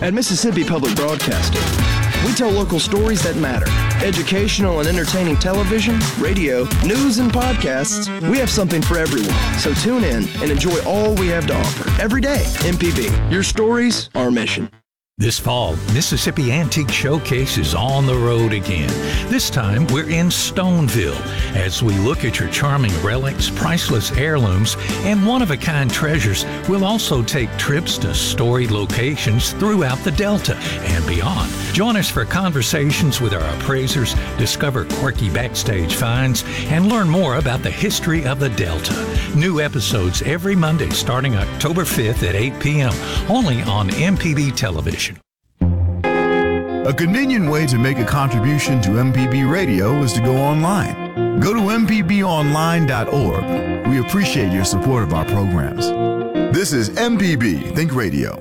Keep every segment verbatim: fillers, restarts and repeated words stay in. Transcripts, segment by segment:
At Mississippi Public Broadcasting, we tell local stories that matter. Educational and entertaining television, radio, news, and podcasts. We have something for everyone. So tune in and enjoy all we have to offer. Every day, M P B. Your stories, our mission. This fall, Mississippi Antique Showcase is on the road again. This time, we're in Stoneville as we look at your charming relics, priceless heirlooms, and one-of-a-kind treasures. We'll also take trips to storied locations throughout the Delta and beyond. Join us for conversations with our appraisers, discover quirky backstage finds, and learn more about the history of the Delta. New episodes every Monday starting October fifth at eight p.m. only on M P B Television. A convenient way to make a contribution to M P B Radio is to go online. Go to m p b online dot org. We appreciate your support of our programs. This is M P B Think Radio.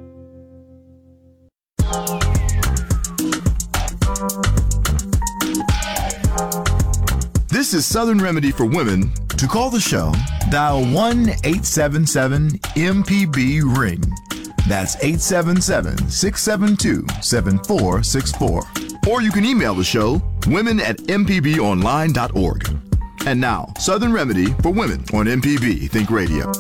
This is Southern Remedy for Women. To call the show, dial one eight seven seven M P B ring. That's eight seven seven, six seven two, seven four six four. Or you can email the show, women at m p b online dot org. And now, Southern Remedy for Women on M P B Think Radio.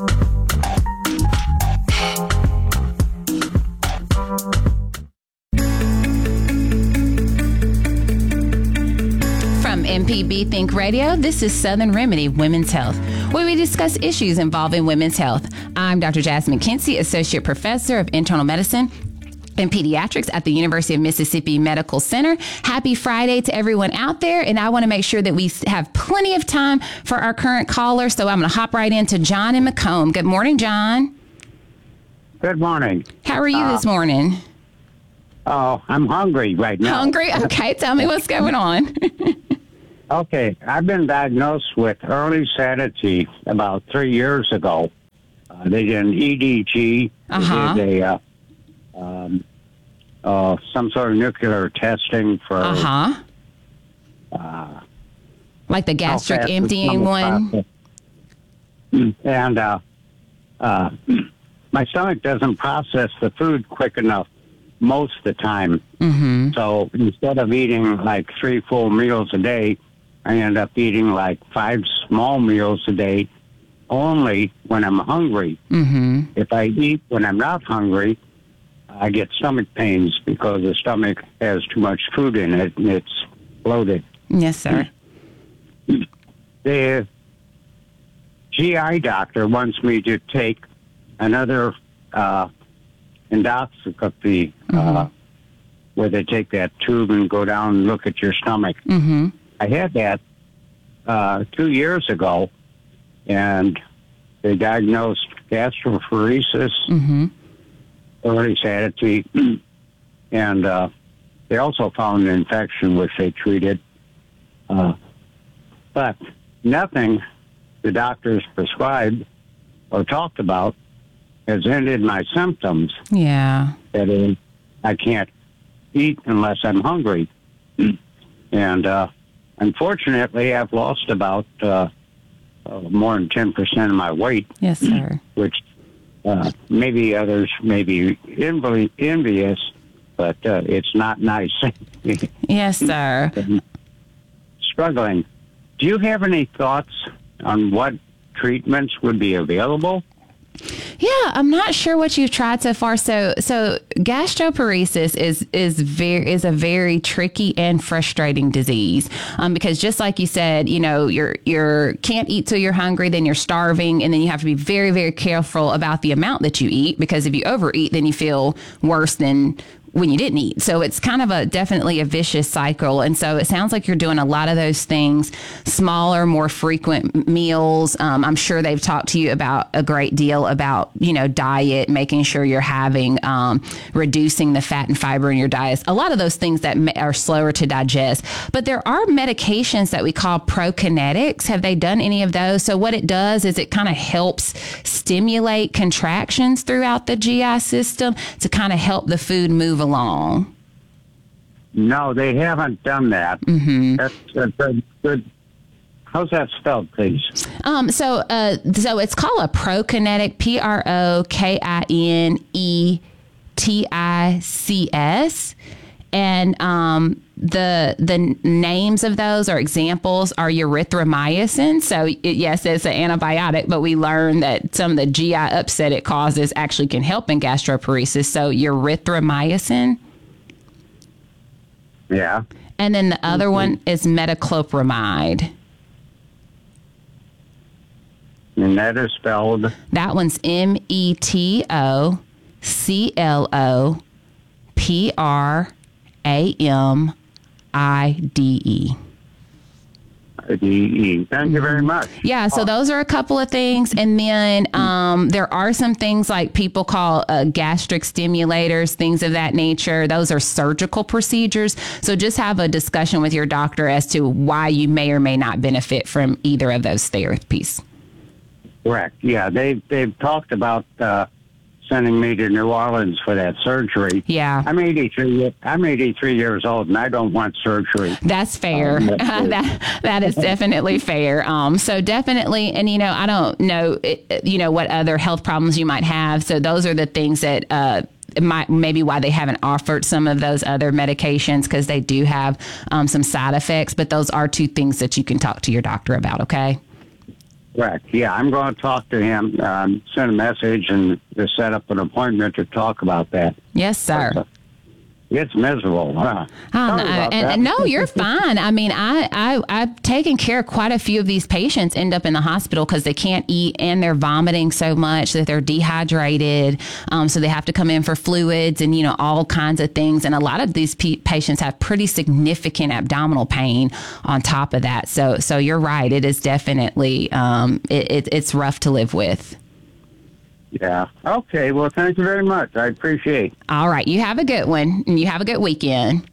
From M P B Think Radio, this is Southern Remedy Women's Health, where we discuss issues involving women's health. I'm Doctor Jasmine Kinsey, Associate Professor of Internal Medicine and Pediatrics at the University of Mississippi Medical Center. Happy Friday to everyone out there, and I want to make sure that we have plenty of time for our current caller, so I'm going to hop right into John in Macomb. Good morning, John. Good morning. How are you uh, this morning? Oh, I'm hungry right now. Hungry? Okay, tell me what's going on. Okay, I've been diagnosed with early sanity about three years ago. Uh, they did an E D G, Uh-huh. they did a, uh, um, uh, some sort of nuclear testing for... Uh-huh. Uh, Like the how gastric fast the emptying stomach one? process- And uh, uh, my stomach doesn't process the food quick enough most of the time. Mm-hmm. So instead of eating like three full meals a day, I end up eating like five small meals a day only when I'm hungry. Mm-hmm. If I eat when I'm not hungry, I get stomach pains because the stomach has too much food in it and it's bloated. Yes, sir. The G I doctor wants me to take another uh, endoscopy, uh, Mm-hmm. where they take that tube and go down and look at your stomach. Mm-hmm. I had that uh, two years ago, and they diagnosed gastroparesis, Mm-hmm. early sanity, and uh, they also found an infection which they treated. Uh, but nothing the doctors prescribed or talked about has ended my symptoms. Yeah. That is, I can't eat unless I'm hungry. And uh, unfortunately, I've lost about uh, uh, more than ten percent of my weight, Yes, sir. which uh, maybe others may be envi- envious, but uh, it's not nice. Yes, sir. Struggling. Do you have any thoughts on what treatments would be available? Yeah, I'm not sure what you've tried so far. So, so gastroparesis is is very is a very tricky and frustrating disease, um, because just like you said, you know, you're you're can't eat till you're hungry, then you're starving, and then you have to be very very careful about the amount that you eat, because if you overeat, then you feel worse than when you didn't eat. So it's kind of a definitely a vicious cycle. And so it sounds like you're doing a lot of those things, smaller, more frequent meals. Um, I'm sure they've talked to you about a great deal about, you know, diet, making sure you're having, um, reducing the fat and fiber in your diet. A lot of those things that are slower to digest. But there are medications that we call prokinetics. Have they done any of those? So what it does is it kind of helps stimulate contractions throughout the G I system to kind of help the food move along. No, they haven't done that. Mm-hmm. That's a good, good. How's that spelled, please? Um, so, uh, so it's called a prokinetic, P R O K I N E T I C S. And um, the the names of those or examples are erythromycin. So it, yes, it's an antibiotic, but we learned that some of the G I upset it causes actually can help in gastroparesis. So erythromycin. Yeah. And then the other mm-hmm. one is metoclopramide. And that is spelled? That one's M E T O C L O P R A M I D E. D E. Thank you very much. Yeah, so those are a couple of things. And then um, there are some things like people call uh, gastric stimulators, things of that nature. Those are surgical procedures. So just have a discussion with your doctor as to why you may or may not benefit from either of those therapies. Correct. Yeah, they've, they've talked about uh, sending me to New Orleans for that surgery. Yeah. I'm eighty-three. I'm eighty-three years old, and I don't want surgery. That's fair. Um, that's that that is definitely fair. Um, so definitely, and you know, I don't know, it, you know, what other health problems you might have. So those are the things that uh, might maybe why they haven't offered some of those other medications, because they do have um, some side effects. But those are two things that you can talk to your doctor about. Okay. Correct. Yeah, I'm going to talk to him, um, send a message, and to set up an appointment to talk about that. Yes, sir. It's miserable. Huh? Oh, no, and, and no, you're fine. I mean, I, I, I've taken care of quite a few of these patients end up in the hospital because they can't eat and they're vomiting so much that they're dehydrated. Um, so they have to come in for fluids and, you know, all kinds of things. And a lot of these pe- patients have pretty significant abdominal pain on top of that. So, so you're right. It is definitely, um, it, it, it's rough to live with. Yeah. Okay. Well, thank you very much. I appreciate it. All right. You have a good one, and you have a good weekend.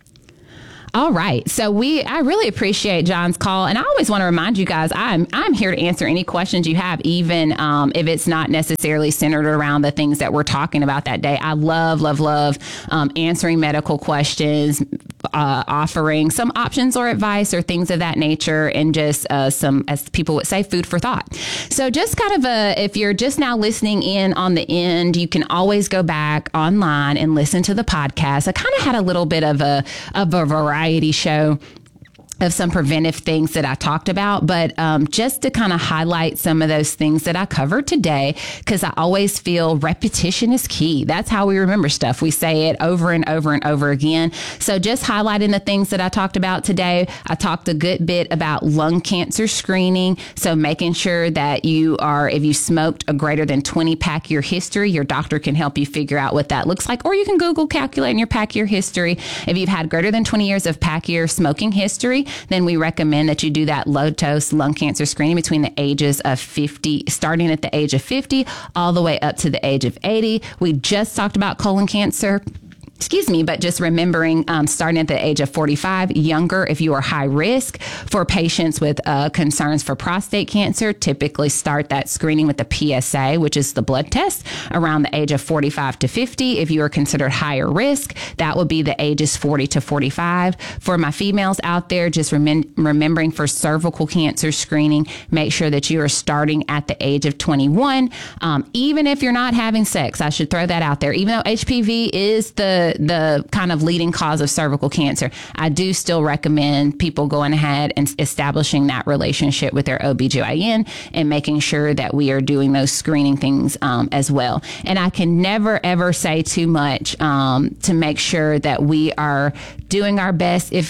All right. So we, I really appreciate John's call. And I always want to remind you guys, I'm, I'm here to answer any questions you have, even um, if it's not necessarily centered around the things that we're talking about that day. I love, love, love um, answering medical questions, uh, offering some options or advice or things of that nature, and just uh, some, as people would say, food for thought. So just kind of a, if you're just now listening in on the end, you can always go back online and listen to the podcast. I kind of had a little bit of a, of a variety show of some preventive things that I talked about, but um, just to kind of highlight some of those things that I covered today, because I always feel repetition is key. That's how we remember stuff. We say it over and over and over again. So just highlighting the things that I talked about today. I talked a good bit about lung cancer screening. So making sure that you are, if you smoked a greater than twenty pack year history, your doctor can help you figure out what that looks like, or you can Google calculating your pack year history. If you've had greater than twenty years of pack year smoking history, then we recommend that you do that low dose lung cancer screening between the ages of fifty, starting at the age of fifty, all the way up to the age of eighty. We just talked about colon cancer. Excuse me, but just remembering um, starting at the age of forty-five, younger if you are high risk. For patients with uh, concerns for prostate cancer, typically start that screening with the P S A, which is the blood test, around the age of forty-five to fifty. If you are considered higher risk, that would be the ages forty to forty-five. For my females out there, just remem- remembering for cervical cancer screening, make sure that you are starting at the age of twenty-one. Um, even if you're not having sex, I should throw that out there. Even though H P V is the the kind of leading cause of cervical cancer, I do still recommend people going ahead and establishing that relationship with their O B G Y N and making sure that we are doing those screening things um, as well. And I can never, ever say too much um, to make sure that we are doing our best if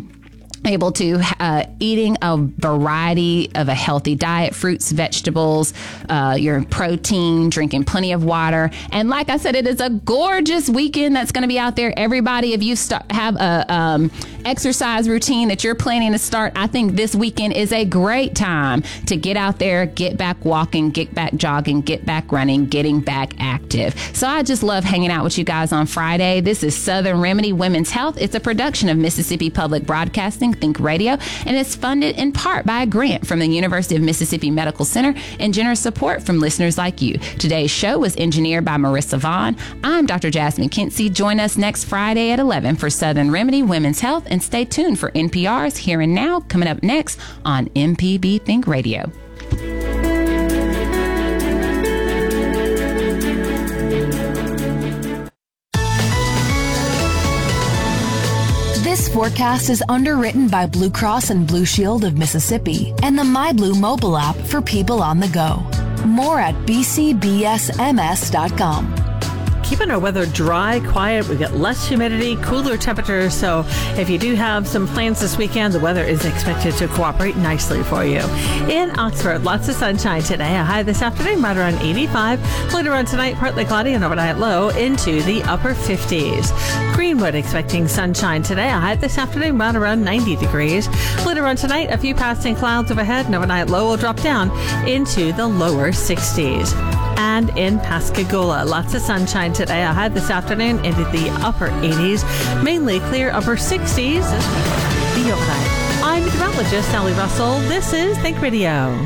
able to uh, eating a variety of a healthy diet, fruits, vegetables, uh, your protein, drinking plenty of water. And like I said, it is a gorgeous weekend that's going to be out there. Everybody, if you start, have a um, exercise routine that you're planning to start, I think this weekend is a great time to get out there, get back walking, get back jogging, get back running, getting back active. So I just love hanging out with you guys on Friday. This is Southern Remedy Women's Health. It's a production of Mississippi Public Broadcasting Think Radio, and it's funded in part by a grant from the University of Mississippi Medical Center and generous support from listeners like you. Today's show was engineered by Marissa Vaughn. I'm Doctor Jasmine Kinsey. Join us next Friday at eleven for Southern Remedy Women's Health, and stay tuned for N P R's Here and Now coming up next on M P B Think Radio. forecast is underwritten by Blue Cross and Blue Shield of Mississippi and the MyBlue mobile app for people on the go. More at b c b s m s dot com. Keeping our weather dry, quiet. We get less humidity, cooler temperatures. So if you do have some plans this weekend, the weather is expected to cooperate nicely for you. In Oxford, lots of sunshine today. A high this afternoon, right around eighty-five. Later on tonight, partly cloudy and overnight low into the upper fifties. Greenwood expecting sunshine today. A high this afternoon, right around ninety degrees. Later on tonight, a few passing clouds overhead and overnight low will drop down into the lower sixties. And in Pascagoula, lots of sunshine today. A high this afternoon into the upper eighties. Mainly clear upper sixties as we the overnight. I'm meteorologist Sally Russell. This is Think Radio.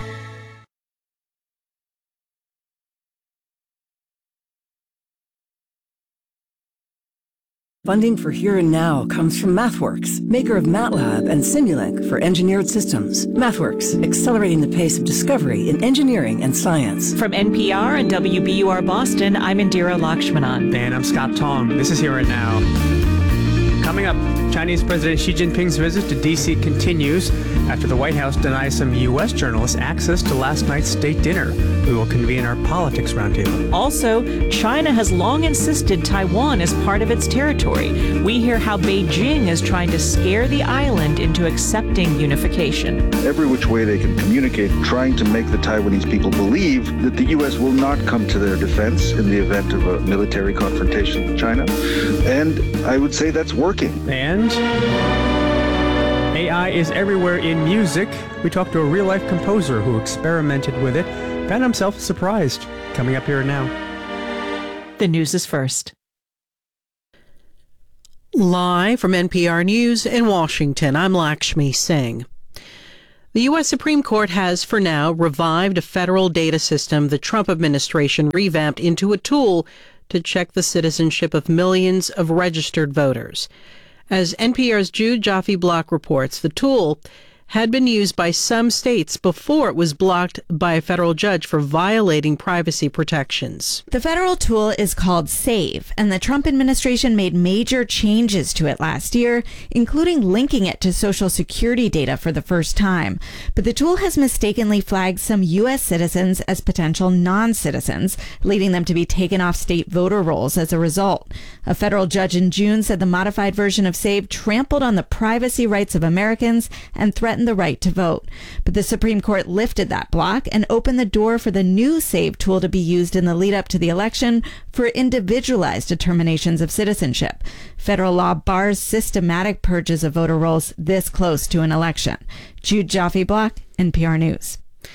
Funding for Here and Now comes from MathWorks, maker of MATLAB and Simulink for engineered systems. MathWorks, accelerating the pace of discovery in engineering and science. From N P R and W B U R Boston, I'm Indira Lakshmanan. And I'm Scott Tong. This is Here and Now. Coming up, Chinese President Xi Jinping's visit to D C continues after the White House denies some U S journalists access to last night's state dinner. We will convene our politics roundtable. Also, China has long insisted Taiwan is part of its territory. We hear how Beijing is trying to scare the island into accepting unification. Every which way they can communicate, trying to make the Taiwanese people believe that the U S will not come to their defense in the event of a military confrontation with China. And I would say that's working. And A I is everywhere in music. We talked to a real-life composer who experimented with it, found himself surprised. Coming up here now. The news is first. Live from N P R News in Washington, I'm Lakshmi Singh. The U S Supreme Court has, for now, revived a federal data system the Trump administration revamped into a tool to check the citizenship of millions of registered voters. As N P R's Jude Jaffe-Block reports, the tool had been used by some states before it was blocked by a federal judge for violating privacy protections. The federal tool is called SAVE, and the Trump administration made major changes to it last year, including linking it to Social Security data for the first time. But the tool has mistakenly flagged some U S citizens as potential non-citizens, leading them to be taken off state voter rolls as a result. A federal judge in June said the modified version of SAVE trampled on the privacy rights of Americans and threatened the right to vote. But the Supreme Court lifted that block and opened the door for the new SAVE tool to be used in the lead up to the election for individualized determinations of citizenship. Federal law bars systematic purges of voter rolls this close to an election. Jude Jaffe-Block, N P R News.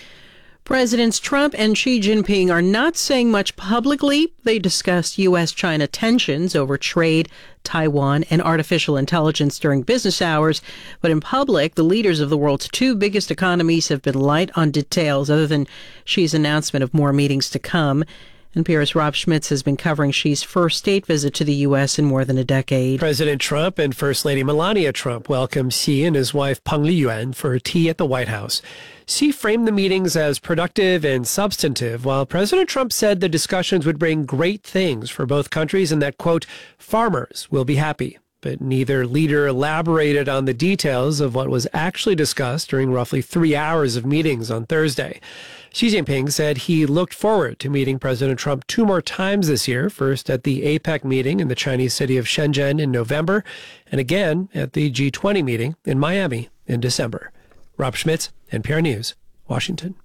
Presidents Trump and Xi Jinping are not saying much publicly. They discussed U S China tensions over trade, Taiwan, and artificial intelligence during business hours. But in public, the leaders of the world's two biggest economies have been light on details other than Xi's announcement of more meetings to come. N P R's Rob Schmitz has been covering Xi's first state visit to the U S in more than a decade. President Trump and First Lady Melania Trump welcomed Xi and his wife Peng Liyuan for tea at the White House. Xi framed the meetings as productive and substantive, while President Trump said the discussions would bring great things for both countries and that, quote, farmers will be happy. But neither leader elaborated on the details of what was actually discussed during roughly three hours of meetings on Thursday. Xi Jinping said he looked forward to meeting President Trump two more times this year, first at the APEC meeting in the Chinese city of Shenzhen in November, and again at the G twenty meeting in Miami in December. Rob Schmitz, N P R News, Washington.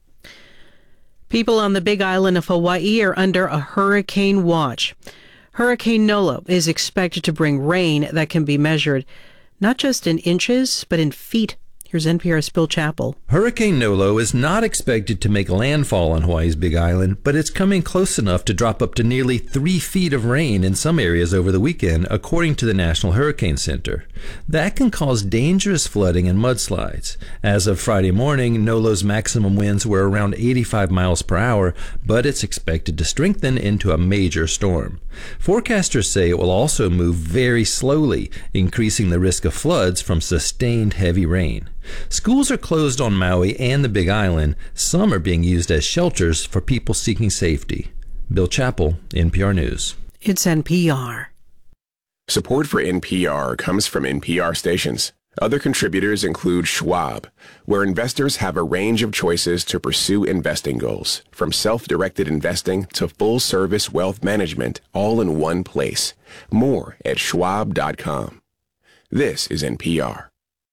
People on the Big Island of Hawaii are under a hurricane watch. Hurricane Nolo is expected to bring rain that can be measured not just in inches, but in feet. Here's N P R's Bill Chappell. Hurricane Nolo is not expected to make landfall on Hawaii's Big Island, but it's coming close enough to drop up to nearly three feet of rain in some areas over the weekend, according to the National Hurricane Center. That can cause dangerous flooding and mudslides. As of Friday morning, Nolo's maximum winds were around eighty-five miles per hour, but it's expected to strengthen into a major storm. Forecasters say it will also move very slowly, increasing the risk of floods from sustained heavy rain. Schools are closed on Maui and the Big Island. Some are being used as shelters for people seeking safety. Bill Chappell, N P R News. It's N P R. Support for N P R comes from N P R stations. Other contributors include Schwab, where investors have a range of choices to pursue investing goals, from self-directed investing to full-service wealth management, all in one place. More at schwab dot com. This is N P R.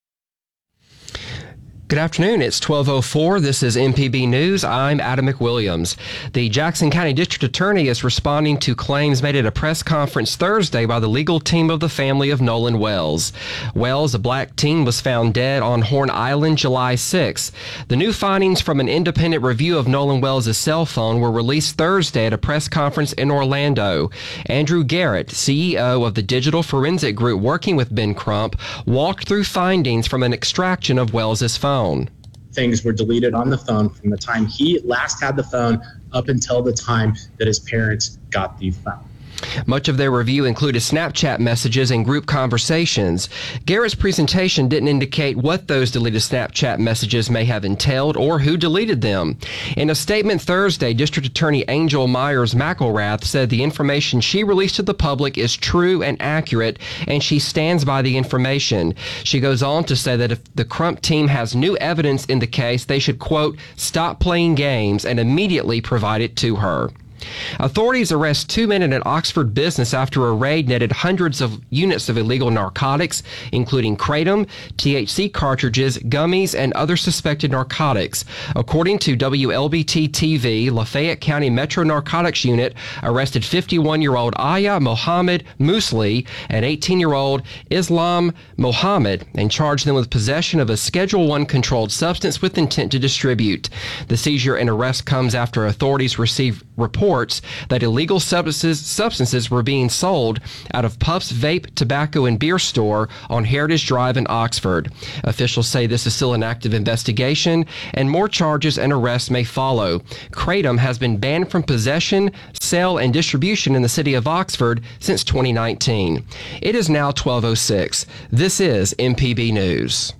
Good afternoon. It's twelve oh four. This is M P B News. I'm Adam McWilliams. The Jackson County District Attorney is responding to claims made at a press conference Thursday by the legal team of the family of Nolan Wells. Wells, a black teen, was found dead on Horn Island July sixth. The new findings from an independent review of Nolan Wells' cell phone were released Thursday at a press conference in Orlando. Andrew Garrett, C E O of the digital forensic group working with Ben Crump, walked through findings from an extraction of Wells' phone. Things were deleted on the phone from the time he last had the phone up until the time that his parents got the phone. Much of their review included Snapchat messages and group conversations. Garrett's presentation didn't indicate what those deleted Snapchat messages may have entailed or who deleted them. In a statement Thursday, District Attorney Angel Myers McElrath said the information she released to the public is true and accurate, and she stands by the information. She goes on to say that if the Crump team has new evidence in the case, they should, quote, stop playing games and immediately provide it to her. Authorities arrest two men in an Oxford business after a raid netted hundreds of units of illegal narcotics, including kratom, T H C cartridges, gummies, and other suspected narcotics. According to W L B T T V, Lafayette County Metro Narcotics Unit arrested fifty-one-year-old Aya Mohammed Musli and eighteen-year-old Islam Mohammed and charged them with possession of a Schedule one controlled substance with intent to distribute. The seizure and arrest comes after authorities received reports that illegal substances, substances were being sold out of Puff's Vape, Tobacco, and Beer store on Heritage Drive in Oxford. Officials say this is still an active investigation and more charges and arrests may follow. Kratom has been banned from possession, sale, and distribution in the city of Oxford since twenty nineteen. It is now twelve oh six. This is M P B News.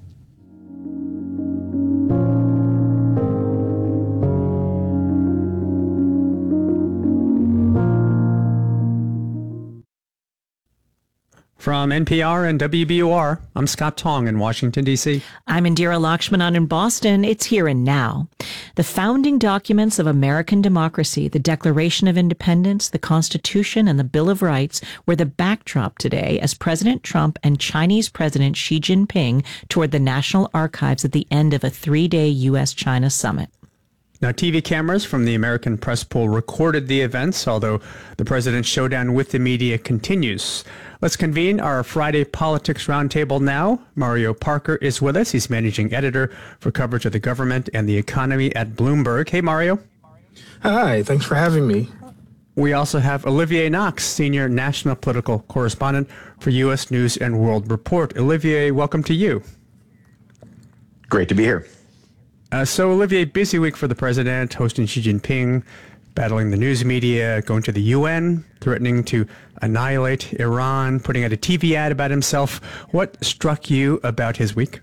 From N P R and W B U R, I'm Scott Tong in Washington, D C. I'm Indira Lakshmanan in Boston. It's Here and Now. The founding documents of American democracy, the Declaration of Independence, the Constitution, and the Bill of Rights were the backdrop today as President Trump and Chinese President Xi Jinping toured the National Archives at the end of a three-day U S China summit. Now, T V cameras from the American Press Pool recorded the events, although the president's showdown with the media continues. Let's convene our Friday Politics Roundtable now. Mario Parker is with us. He's managing editor for coverage of the government and the economy at Bloomberg. Hey, Mario. Hi, thanks for having me. We also have Olivier Knox, senior national political correspondent for U S News and World Report. Olivier, welcome to you. Great to be here. Uh, so, Olivier, busy week for the president, hosting Xi Jinping, battling the news media, going to the U N, threatening to annihilate Iran, putting out a T V ad about himself. What struck you about his week?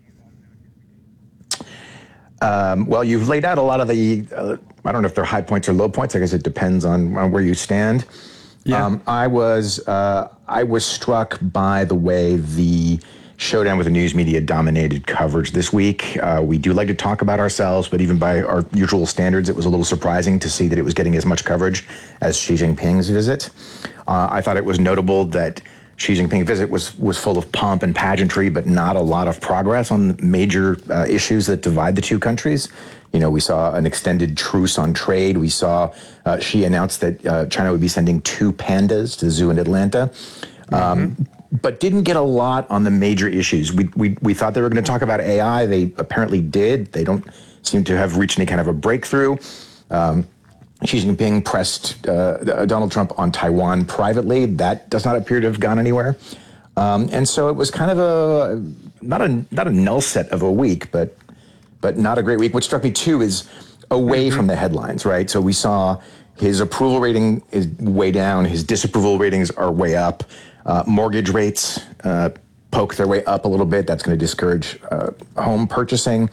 Um, well, you've laid out a lot of the, uh, I don't know if they're high points or low points. I guess it depends on, on where you stand. Yeah. Um, I was uh, I was struck by the way the showdown with the news media dominated coverage this week. Uh, we do like to talk about ourselves, but even by our usual standards, it was a little surprising to see that it was getting as much coverage as Xi Jinping's visit. Uh, I thought it was notable that Xi Jinping's visit was, was full of pomp and pageantry, but not a lot of progress on major uh, issues that divide the two countries. You know, we saw an extended truce on trade. We saw uh, Xi announce that uh, China would be sending two pandas to the zoo in Atlanta. Um, mm-hmm. But didn't get a lot on the major issues. We we we thought they were going to talk about A I. They apparently did. They don't seem to have reached any kind of a breakthrough. Um, Xi Jinping pressed uh, Donald Trump on Taiwan privately. That does not appear to have gone anywhere. Um, and so it was kind of a not a not a null set of a week, but but not a great week. What struck me too is away mm-hmm. from the headlines, right? So we saw his approval rating is way down. His disapproval ratings are way up. Uh, mortgage rates uh, poke their way up a little bit. That's going to discourage uh, home purchasing.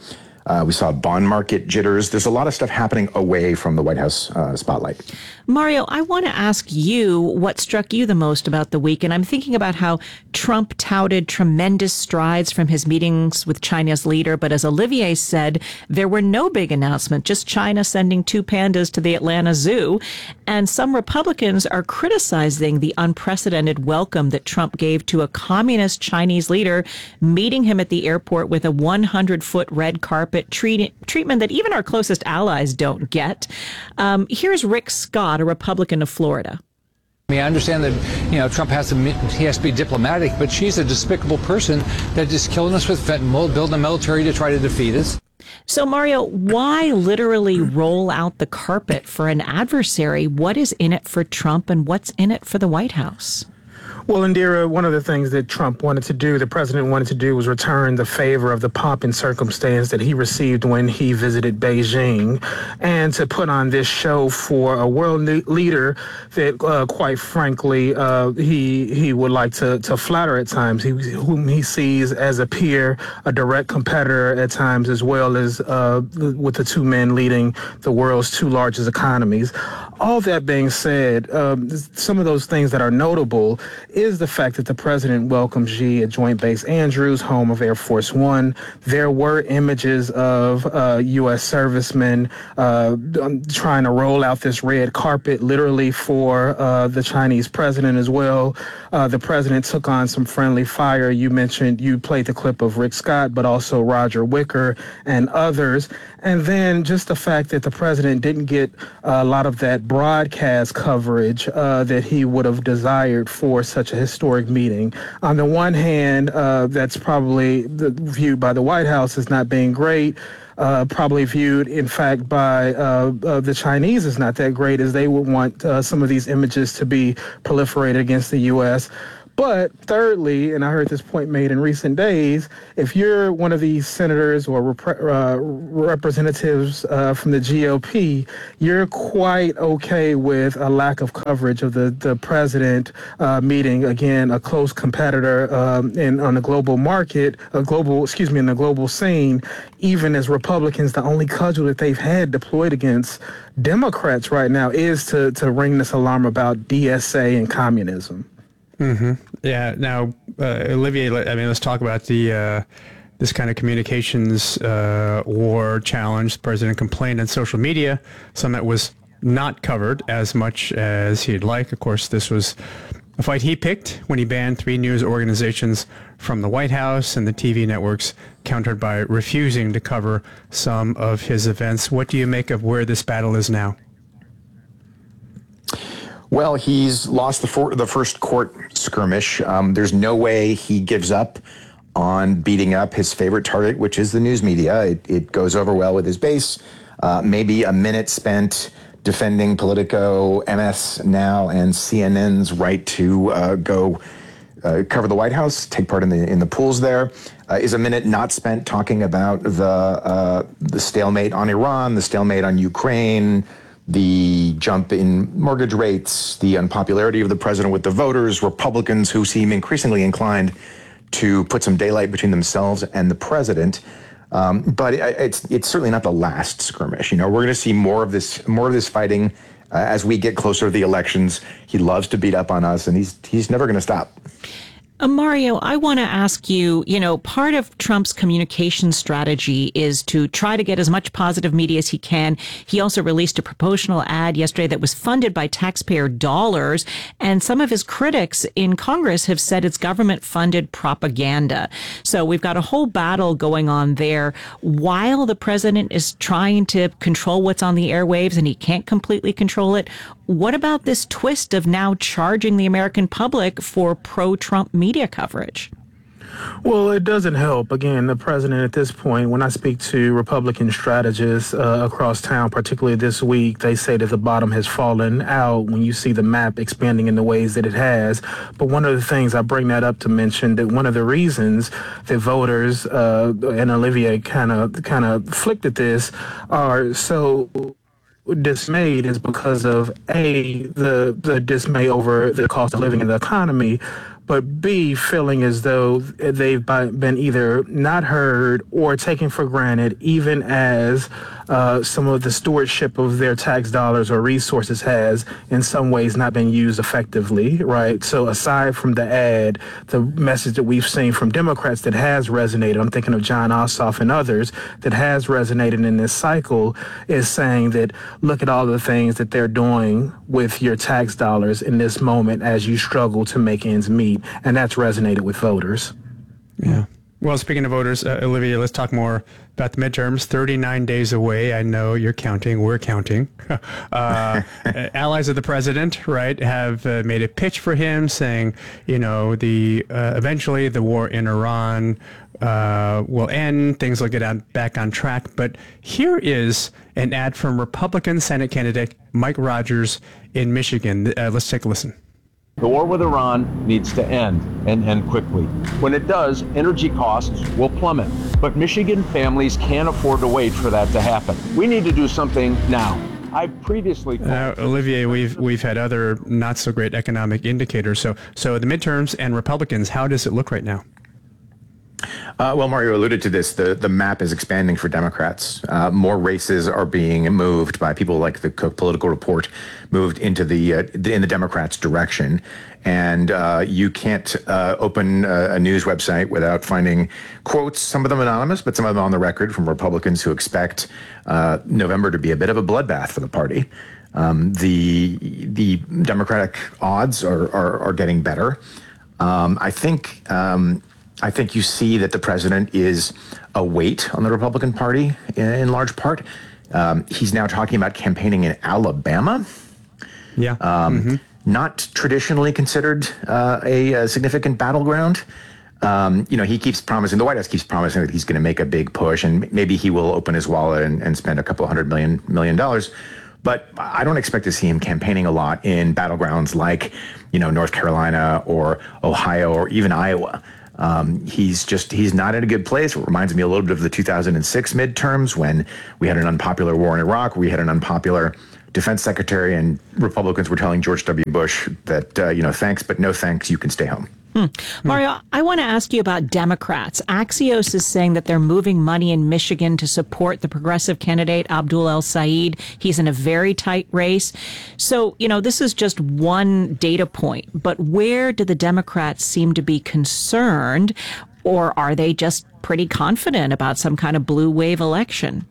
Uh, we saw bond market jitters. There's a lot of stuff happening away from the White House uh, spotlight. Mario, I want to ask you what struck you the most about the week. And I'm thinking about how Trump touted tremendous strides from his meetings with China's leader. But as Olivier said, there were no big announcements, just China sending two pandas to the Atlanta Zoo. And some Republicans are criticizing the unprecedented welcome that Trump gave to a communist Chinese leader, meeting him at the airport with a one hundred foot red carpet treat- treatment that even our closest allies don't get. Um, here's Rick Scott, a Republican of Florida. I mean, I understand that, you know, Trump has to, he has to be diplomatic, but she's a despicable person that is killing us with fentanyl, building a military to try to defeat us. So, Mario, why literally roll out the carpet for an adversary? What is in it for Trump and what's in it for the White House? Well, Indira, one of the things that Trump wanted to do, the president wanted to do, was return the favor of the pomp and circumstance that he received when he visited Beijing, and to put on this show for a world le- leader that, uh, quite frankly, uh, he he would like to, to flatter at times, he, whom he sees as a peer, a direct competitor at times, as well as uh, with the two men leading the world's two largest economies. All that being said, um, some of those things that are notable is the fact that the president welcomed Xi at Joint Base Andrews, home of Air Force One. There were images of uh, U S servicemen uh, trying to roll out this red carpet, literally for uh, the Chinese president as well. Uh, the president took on some friendly fire. You mentioned, you played the clip of Rick Scott, but also Roger Wicker and others. And then just the fact that the president didn't get a lot of that broadcast coverage uh, that he would have desired for such a historic meeting. On the one hand, uh, that's probably the, viewed by the White House as not being great. Uh, probably viewed, in fact, by uh, uh, the Chinese as not that great, as they would want uh, some of these images to be proliferated against the U S. But thirdly, and I heard this point made in recent days, if you're one of these senators or rep- uh, representatives uh, from the G O P, you're quite okay with a lack of coverage of the, the president uh, meeting, again, a close competitor um, in on the global market, a global, excuse me, in the global scene, even as Republicans, the only cudgel that they've had deployed against Democrats right now is to, to ring this alarm about D S A and communism. Mm-hmm. Yeah. Now, uh, Olivier, I mean, let's talk about the uh, this kind of communications uh, war challenge. The president complained on social media, some that was not covered as much as he'd like. Of course, this was a fight he picked when he banned three news organizations from the White House and the T V networks, countered by refusing to cover some of his events. What do you make of where this battle is now? Well, he's lost the, for- the first court skirmish. Um, there's no way he gives up on beating up his favorite target, which is the news media. It, it goes over well with his base. Uh, maybe a minute spent defending Politico, M S Now, and C N N's right to uh, go uh, cover the White House, take part in the in the pools there. Uh, is a minute not spent talking about the uh, the stalemate on Iran, the stalemate on Ukraine, the jump in mortgage rates, the unpopularity of the president with the voters, Republicans who seem increasingly inclined to put some daylight between themselves and the president. Um, but it, it's it's certainly not the last skirmish. You know, we're going to see more of this more of this fighting uh, as we get closer to the elections. He loves to beat up on us, and he's he's never going to stop. Uh, Mario, I want to ask you, you know, part of Trump's communication strategy is to try to get as much positive media as he can. He also released a promotional ad yesterday that was funded by taxpayer dollars. And some of his critics in Congress have said it's government-funded propaganda. So we've got a whole battle going on there while the president is trying to control what's on the airwaves and he can't completely control it. What about this twist of now charging the American public for pro-Trump media coverage? Well, it doesn't help. Again, the president at this point, when I speak to Republican strategists uh, across town, particularly this week, they say that the bottom has fallen out when you see the map expanding in the ways that it has. But one of the things, I bring that up to mention that one of the reasons that voters, uh, and Olivier kind of kind of flicked at this, are so dismayed is because of a the the dismay over the cost of living in the economy, but B, feeling as though they've been either not heard or taken for granted, even as uh, some of the stewardship of their tax dollars or resources has in some ways not been used effectively, right? So aside from the ad, the message that we've seen from Democrats that has resonated, I'm thinking of John Ossoff and others, that has resonated in this cycle is saying that look at all the things that they're doing with your tax dollars in this moment as you struggle to make ends meet. And that's resonated with voters. Yeah. Well, speaking of voters, uh, Olivia, let's talk more about the midterms. thirty-nine days away. I know you're counting. We're counting. uh, allies of the president, right, have uh, made a pitch for him saying, you know, the uh, eventually the war in Iran uh, will end. Things will get on, back on track. But here is an ad from Republican Senate candidate Mike Rogers in Michigan. Uh, let's take a listen. The war with Iran needs to end, and end quickly. When it does, energy costs will plummet. But Michigan families can't afford to wait for that to happen. We need to do something now. I previously called uh, Olivier, we've we've had other not so great economic indicators. So so the midterms and Republicans, how does it look right now? Uh, well, Mario alluded to this. The, the map is expanding for Democrats. Uh, more races are being moved by people like the Cook Political Report, moved into the, uh, the in the Democrats' direction. And uh, you can't uh, open a, a news website without finding quotes, some of them anonymous, but some of them on the record from Republicans who expect uh, November to be a bit of a bloodbath for the party. Um, the the Democratic odds are, are, are getting better. Um, I think... Um, I think you see that the president is a weight on the Republican Party in, in large part. Um, he's now talking about campaigning in Alabama. Yeah. Um, mm-hmm. Not traditionally considered uh, a, a significant battleground. Um, you know, he keeps promising, the White House keeps promising that he's going to make a big push, and maybe he will open his wallet and, and spend a couple hundred million million dollars. But I don't expect to see him campaigning a lot in battlegrounds like, you know, North Carolina or Ohio or even Iowa. Um, he's just, he's not in a good place. It reminds me a little bit of the two thousand six midterms when we had an unpopular war in Iraq. We had an unpopular defense secretary, and Republicans were telling George W. Bush that, uh, you know, thanks, but no thanks, you can stay home. Hmm. Mario, I want to ask you about Democrats. Axios is saying that they're moving money in Michigan to support the progressive candidate, Abdul El-Sayed. He's in a very tight race. So, you know, this is just one data point, but where do the Democrats seem to be concerned, or are they just pretty confident about some kind of blue wave election?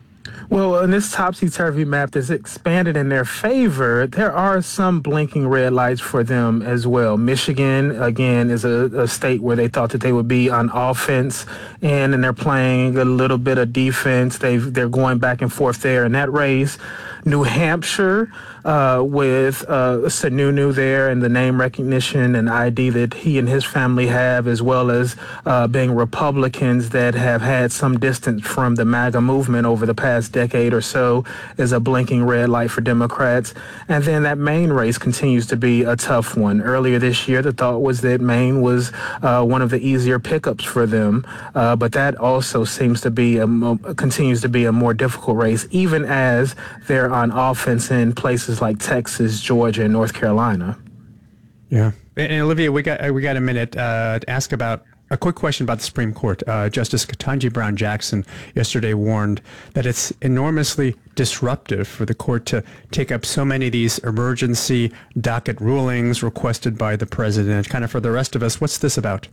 Well, in this topsy-turvy map that's expanded in their favor, there are some blinking red lights for them as well. Michigan, again, is a, a state where they thought that they would be on offense, and, and they're playing a little bit of defense. They've, they're going back and forth there in that race. New Hampshire, uh, with uh, Sununu there and the name recognition and I D that he and his family have, as well as uh, being Republicans that have had some distance from the MAGA movement over the past decade or so, is a blinking red light for Democrats. And then that Maine race continues to be a tough one. Earlier this year, the thought was that Maine was uh, one of the easier pickups for them, uh, but that also seems to be a, continues to be a more difficult race, even as they're on offense in places like Texas, Georgia, and North Carolina. Yeah. And, and Olivia, we got we got a minute uh, to ask about a quick question about the Supreme Court. Uh, Justice Ketanji Brown Jackson yesterday warned that it's enormously disruptive for the court to take up so many of these emergency docket rulings requested by the president. Kind of for the rest of us, what's this about?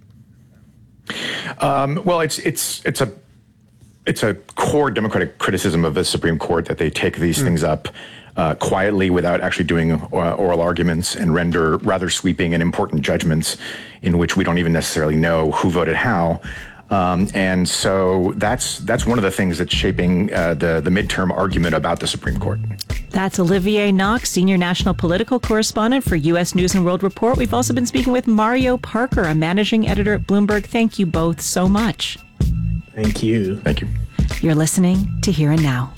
Um, well, it's it's it's a it's a core Democratic criticism of the Supreme Court that they take these mm. things up uh, quietly without actually doing uh, oral arguments and render rather sweeping and important judgments in which we don't even necessarily know who voted how. Um, and so that's that's one of the things that's shaping uh, the, the midterm argument about the Supreme Court. That's Olivier Knox, Senior National Political Correspondent for U S News and World Report. We've also been speaking with Mario Parker, a Managing Editor at Bloomberg. Thank you both so much. Thank you. Thank you. You're listening to Here and Now.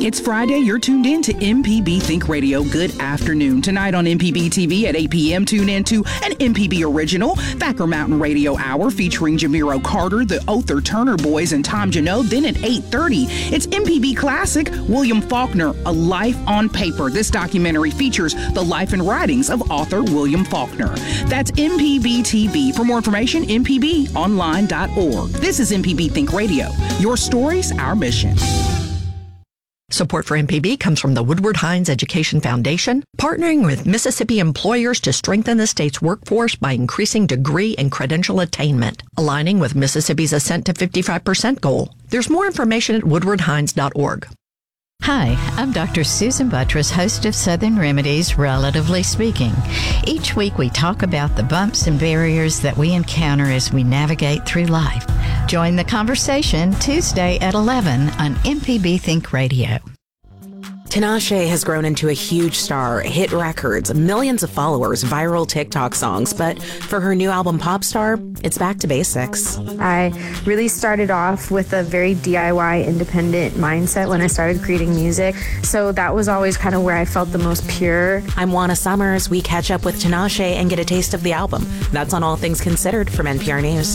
It's Friday. You're tuned in to M P B Think Radio. Good afternoon. Tonight on M P B T V at eight p.m., tune in to an M P B original, Thacker Mountain Radio Hour, featuring Jamiro Carter, the Other Turner Boys, and Tom Janot. Then at eight thirty, it's M P B Classic, William Faulkner, A Life on Paper. This documentary features the life and writings of author William Faulkner. That's M P B T V. For more information, m p b online dot org. This is M P B Think Radio. Your stories, our mission. Support for M P B comes from the Woodward Hines Education Foundation, partnering with Mississippi employers to strengthen the state's workforce by increasing degree and credential attainment, aligning with Mississippi's Ascent to fifty-five percent goal. There's more information at woodward hines dot org. Hi, I'm Doctor Susan Buttress, host of Southern Remedies, Relatively Speaking. Each week we talk about the bumps and barriers that we encounter as we navigate through life. Join the conversation Tuesday at eleven on M P B Think Radio. Tinashe has grown into a huge star, hit records, millions of followers, viral TikTok songs, but for her new album Popstar, it's back to basics. I really started off with a very D I Y independent mindset when I started creating music, so that was always kind of where I felt the most pure. I'm Juana Summers. We catch up with Tinashe and get a taste of the album. That's on All Things Considered from N P R News.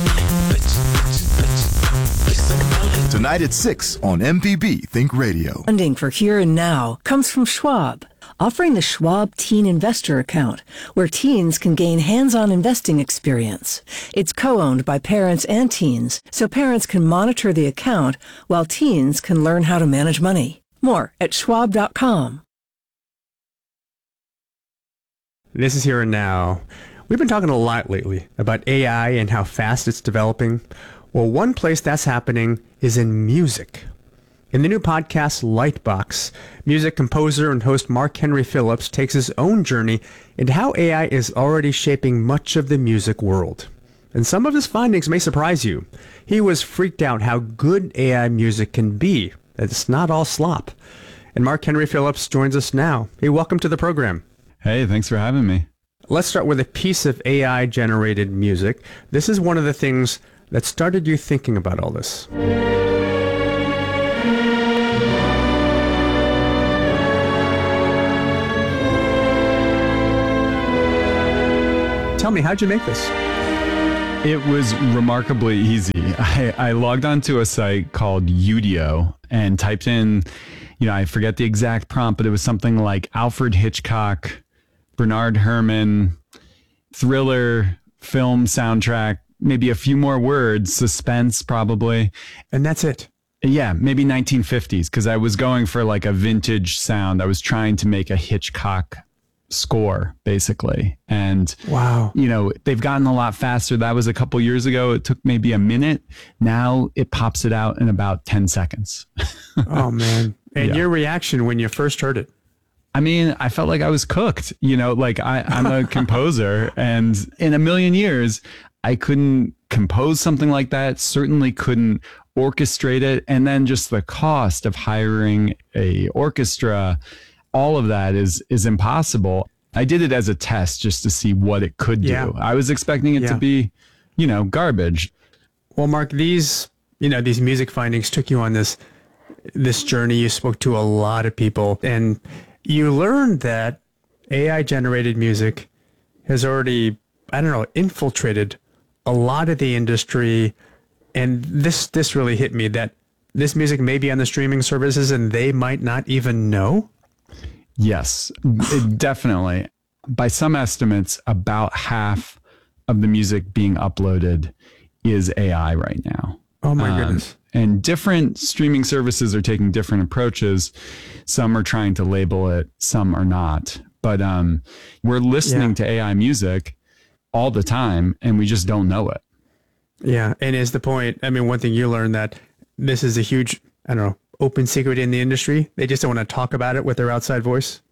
Tonight at six on M P B Think Radio. Funding for Here and Now comes from Schwab, offering the Schwab Teen Investor Account, where teens can gain hands-on investing experience. It's co-owned by parents and teens, so parents can monitor the account while teens can learn how to manage money. More at schwab dot com. This is Here and Now. We've been talking a lot lately about A I and how fast it's developing. Well, one place that's happening is in music. In the new podcast, Lightbox, music composer and host Mark Henry Phillips takes his own journey into how A I is already shaping much of the music world. And some of his findings may surprise you. He was freaked out how good A I music can be, that it's not all slop. And Mark Henry Phillips joins us now. Hey, welcome to the program. Hey, thanks for having me. Let's start with a piece of A I-generated music. This is one of the things that started you thinking about all this. Tell me, how'd you make this? It was remarkably easy. I, I logged onto a site called Udio and typed in, you know, I forget the exact prompt, but it was something like Alfred Hitchcock, Bernard Herrmann, thriller, film soundtrack, maybe a few more words, suspense probably. And that's it. Yeah, maybe nineteen fifties, because I was going for like a vintage sound. I was trying to make a Hitchcock score, basically. And, wow, you know, they've gotten a lot faster. That was a couple years ago. It took maybe a minute. Now it pops it out in about ten seconds. Oh, man. And yeah. Your reaction when you first heard it? I mean, I felt like I was cooked, you know, like I, I'm a composer, and in a million years, I couldn't compose something like that, certainly couldn't orchestrate it. And then just the cost of hiring a orchestra, all of that is is impossible. I did it as a test just to see what it could yeah. do. I was expecting it yeah. to be, you know, garbage. Well, Mark, these, you know, these music findings took you on this this journey. You spoke to a lot of people, and you learned that A I-generated music has already, I don't know, infiltrated a lot of the industry. And this this really hit me, that this music may be on the streaming services and they might not even know. Yes, it, definitely. By some estimates, about half of the music being uploaded is A I right now. Oh my um, goodness. And different streaming services are taking different approaches. Some are trying to label it, some are not. But um, we're listening yeah. to A I music all the time, and we just don't know it. Yeah, and is the point, I mean, one thing you learned, that this is a huge, I don't know, open secret in the industry. They just don't want to talk about it with their outside voice.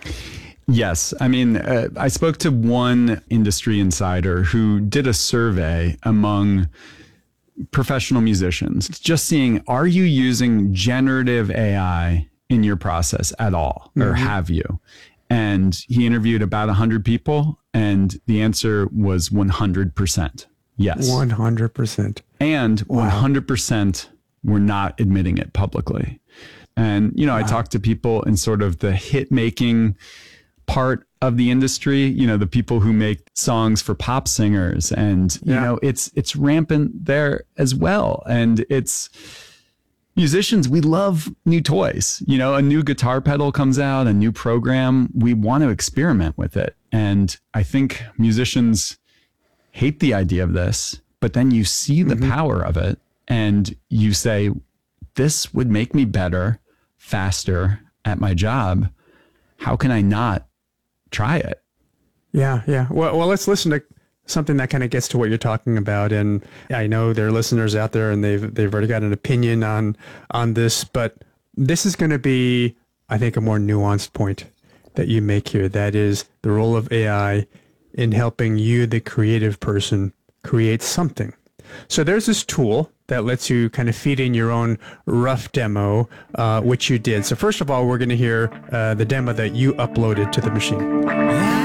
Yes. I mean, uh, I spoke to one industry insider who did a survey among professional musicians, just seeing, are you using generative A I in your process at all, or mm-hmm. have you? And he interviewed about one hundred people, and the answer was one hundred percent. Yes. one hundred percent. And wow. one hundred percent were not admitting it publicly. And, you know, wow. I talk to people in sort of the hit making part of the industry, you know, the people who make songs for pop singers, and, you yeah. know, it's, it's rampant there as well. And it's, musicians, we love new toys. You know, a new guitar pedal comes out, a new program, we want to experiment with it. And I think musicians hate the idea of this, but then you see the mm-hmm. power of it and you say, this would make me better, faster at my job. How can I not try it? Yeah, yeah. Well, well, let's listen to something that kind of gets to what you're talking about. And I know there are listeners out there and they've they've already got an opinion on on this, but this is going to be, I think, a more nuanced point that you make here. That is the role of A I in helping you, the creative person, create something. So there's this tool that lets you kind of feed in your own rough demo, uh, which you did. So first of all, we're going to hear uh, the demo that you uploaded to the machine.